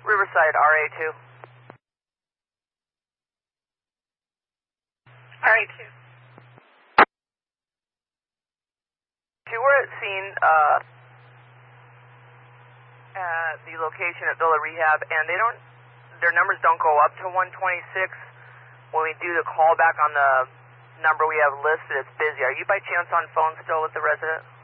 Riverside, RA2. RA2. We're at scene at the location at Villa Rehab, and their numbers don't go up to 126. When we do the call back on the number we have listed, it's busy. Are you by chance on phone still with the resident?